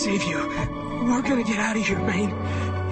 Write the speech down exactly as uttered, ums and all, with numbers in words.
save you. We're gonna get out of here, Bane.